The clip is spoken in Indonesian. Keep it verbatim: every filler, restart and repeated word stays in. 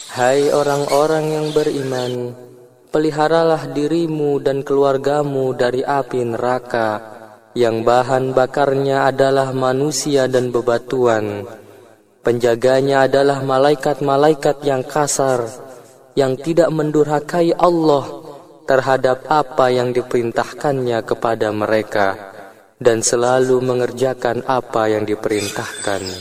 Hai orang-orang yang beriman, peliharalah dirimu dan keluargamu dari api neraka yang bahan bakarnya adalah manusia dan bebatuan. Penjaganya adalah malaikat-malaikat yang kasar, yang tidak mendurhakai Allah terhadap apa yang diperintahkannya kepada mereka, dan selalu mengerjakan apa yang diperintahkan.